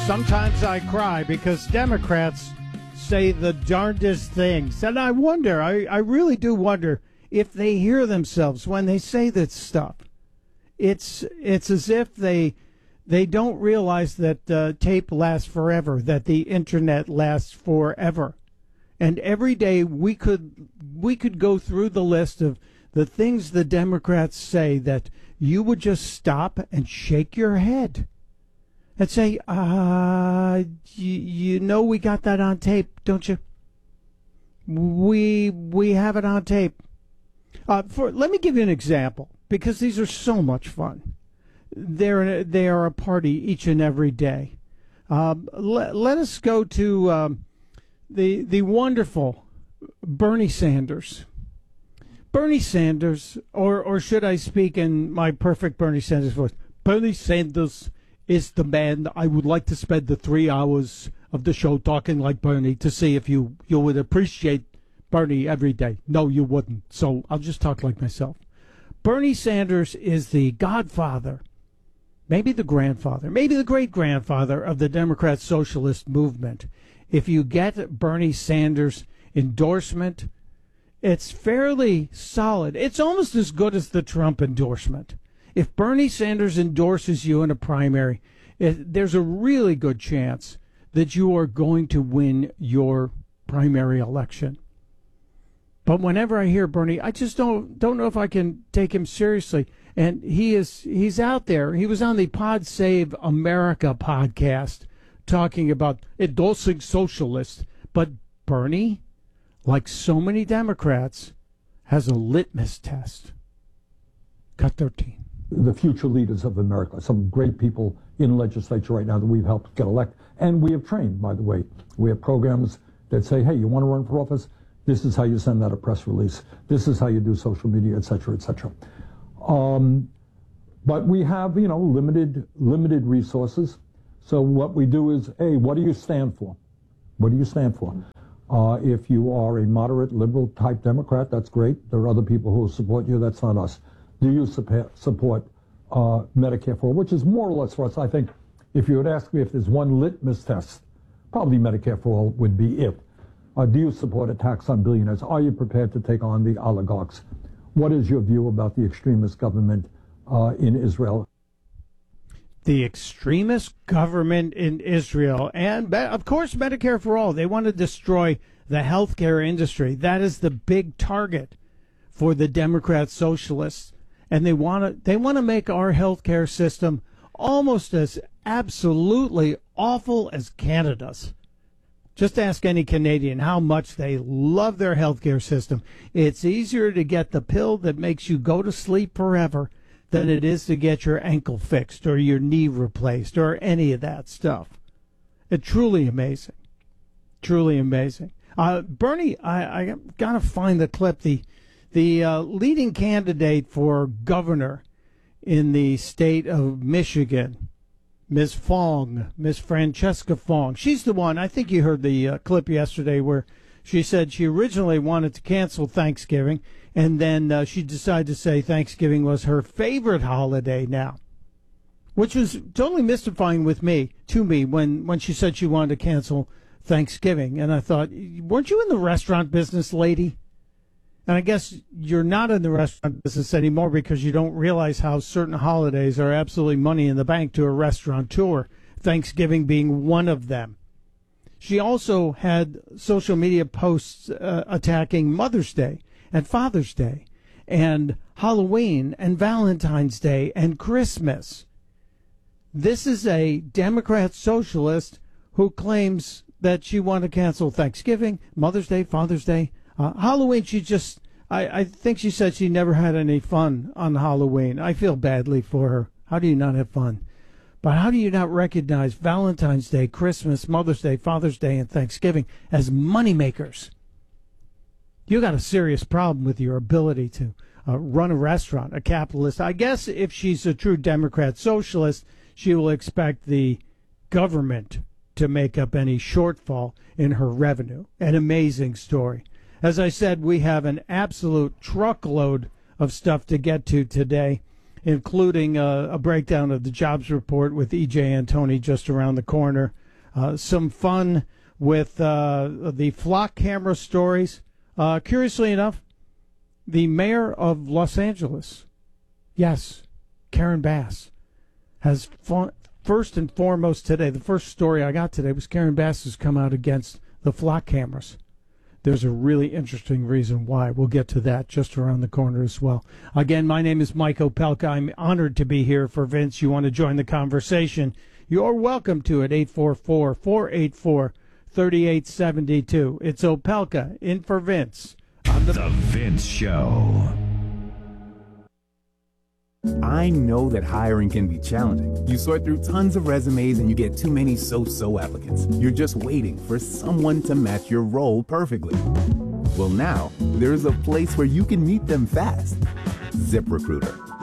Sometimes I cry because Democrats say the darndest things. And I wonder, I really do wonder if they hear themselves when they say that stuff. It's as if they don't realize that tape lasts forever, that the internet lasts forever. And every day we could go through the list of the things the Democrats say that you would just stop and shake your head and say, you know we got that on tape, don't you? We have it on tape. Let me give you an example, because these are so much fun. They are a party each and every day. Let us go to the wonderful Bernie Sanders. Bernie Sanders, or should I speak in my perfect Bernie Sanders voice? Bernie Sanders is the man. I would like to spend the 3 hours of the show talking like Bernie to see if you would appreciate Bernie every day. No, you wouldn't. So I'll just talk like myself. Bernie Sanders is the godfather, maybe the grandfather, maybe the great-grandfather of the Democrat socialist movement. If you get Bernie Sanders' endorsement, it's fairly solid. It's almost as good as the Trump endorsement. If Bernie Sanders endorses you in a primary, there's a really good chance that you are going to win your primary election. But whenever I hear Bernie, I just don't know if I can take him seriously. And he's out there. He was on the Pod Save America podcast talking about endorsing socialists. But Bernie, like so many Democrats, has a litmus test. Cut 13. The future leaders of America, some great people in legislature right now that we've helped get elected. And we have trained, by the way. We have programs that say, hey, you want to run for office? This is how you send out a press release. This is how you do social media, et cetera, et cetera. But we have, limited resources. So what we do is, hey, what do you stand for? What do you stand for? If you are a moderate, liberal type Democrat, that's great. There are other people who will support you. That's not us. Do you support Medicare for all, which is more or less for us? I think if you would ask me if there's one litmus test, probably Medicare for all would be it. Do you support a tax on billionaires? Are you prepared to take on the oligarchs? What is your view about the extremist government in Israel? The extremist government in Israel, and of course Medicare for all. They want to destroy the healthcare industry. That is the big target for the Democrat socialists, and they want to make our healthcare system almost as absolutely awful as Canada's. Just ask any Canadian how much they love their healthcare system. It's easier to get the pill that makes you go to sleep forever than it is to get your ankle fixed or your knee replaced or any of that stuff. It's truly amazing. Truly amazing. Bernie, I got to find the clip. The leading candidate for governor in the state of Michigan, Ms. Fong, Ms. Francesca Fong. She's the one, I think you heard the clip yesterday where she said she originally wanted to cancel Thanksgiving, and then she decided to say Thanksgiving was her favorite holiday now, which was totally mystifying to me when she said she wanted to cancel Thanksgiving. And I thought, weren't you in the restaurant business, lady? And I guess you're not in the restaurant business anymore because you don't realize how certain holidays are absolutely money in the bank to a restaurateur, Thanksgiving being one of them. She also had social media posts attacking Mother's Day and Father's Day and Halloween and Valentine's Day and Christmas. This is a Democrat socialist who claims that she wanted to cancel Thanksgiving, Mother's Day, Father's Day. Halloween, I think she said she never had any fun on Halloween. I feel badly for her. How do you not have fun? But how do you not recognize Valentine's Day, Christmas, Mother's Day, Father's Day, and Thanksgiving as moneymakers? You got a serious problem with your ability to run a restaurant, a capitalist. I guess if she's a true Democrat socialist, she will expect the government to make up any shortfall in her revenue. An amazing story. As I said, we have an absolute truckload of stuff to get to today. including a breakdown of the jobs report with E.J. Antoni just around the corner. Some fun with the flock camera stories. Curiously enough, the mayor of Los Angeles, yes, Karen Bass, has first and foremost today, the first story I got today was Karen Bass has come out against the flock cameras. There's a really interesting reason why. We'll get to that just around the corner as well. Again, my name is Mike Opelka. I'm honored to be here for Vince. You want to join the conversation, you're welcome to it, 844-484-3872. It's Opelka in for Vince. On The Vince Show. I know that hiring can be challenging. You sort through tons of resumes and you get too many so-so applicants. You're just waiting for someone to match your role perfectly. Well, now, there's a place where you can meet them fast. ZipRecruiter.